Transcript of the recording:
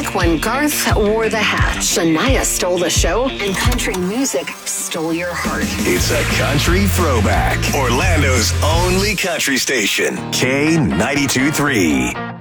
Like when Garth wore the hat, Shania stole the show, and country music stole your heart. It's a country throwback. Orlando's only country station, K92.3.